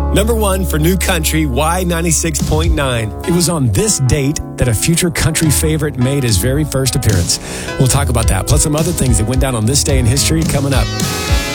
Number 1 for New Country, Y96.9. It was on this date that a future country favorite made his very first appearance. We'll talk about that, plus some other things that went down on this day in history coming up.